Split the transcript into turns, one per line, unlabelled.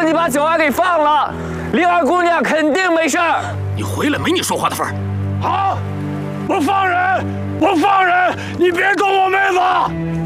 果你把九儿给放了，灵儿姑娘肯定没事儿。
你回来没你说话的份儿。
好，我放人，你别动我妹子。